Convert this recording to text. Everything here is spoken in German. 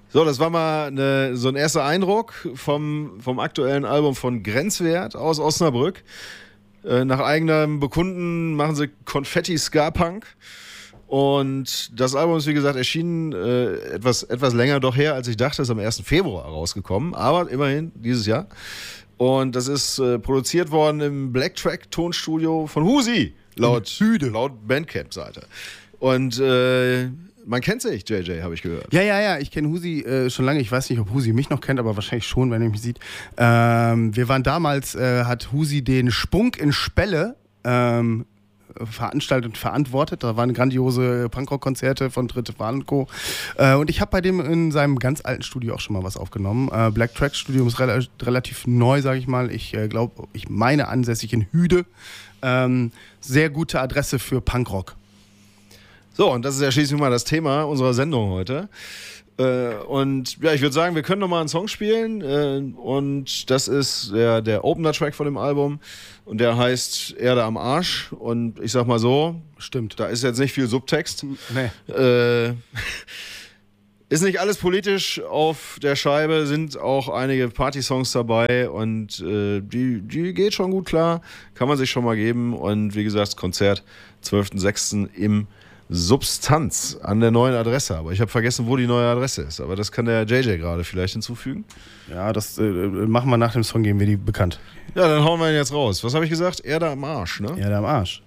So, das war mal so ein erster Eindruck vom aktuellen Album von Grenzwert aus Osnabrück. Nach eigenem Bekunden machen sie Konfetti-Ska-Punk. Und das Album ist, wie gesagt, erschienen etwas länger doch her, als ich dachte. Es ist am 1. Februar rausgekommen, aber immerhin dieses Jahr. Und das ist produziert worden im Blacktrack-Tonstudio von Husi, laut Bandcamp-Seite. Und man kennt sich, JJ, habe ich gehört. Ja, ich kenne Husi schon lange. Ich weiß nicht, ob Husi mich noch kennt, aber wahrscheinlich schon, wenn er mich sieht. Wir waren damals, hat Husi den Spunk in Spelle veranstaltet und verantwortet. Da waren grandiose Punkrock-Konzerte von Dritte Wahl und Co. Und ich habe bei dem in seinem ganz alten Studio auch schon mal was aufgenommen. Black Track Studio ist relativ neu, sage ich mal. Ich glaube, ich meine ansässig in Hüde. Sehr gute Adresse für Punkrock. So, und das ist ja schließlich mal das Thema unserer Sendung heute. Und ja, ich würde sagen, wir können noch mal einen Song spielen. Und das ist der Opener-Track von dem Album. Und der heißt Erde am Arsch. Und ich sag mal so, stimmt, da ist jetzt nicht viel Subtext. Nee. Ist nicht alles politisch auf der Scheibe, sind auch einige Party-Songs dabei. Und die geht schon gut klar. Kann man sich schon mal geben. Und wie gesagt, das Konzert 12.06. im Substanz an der neuen Adresse. Aber ich habe vergessen, wo die neue Adresse ist. Aber das kann der JJ gerade vielleicht hinzufügen. Ja, das machen wir nach dem Song, geben wir die bekannt. Ja, dann hauen wir ihn jetzt raus. Was habe ich gesagt? Erde am Arsch, ne? Erde am Arsch.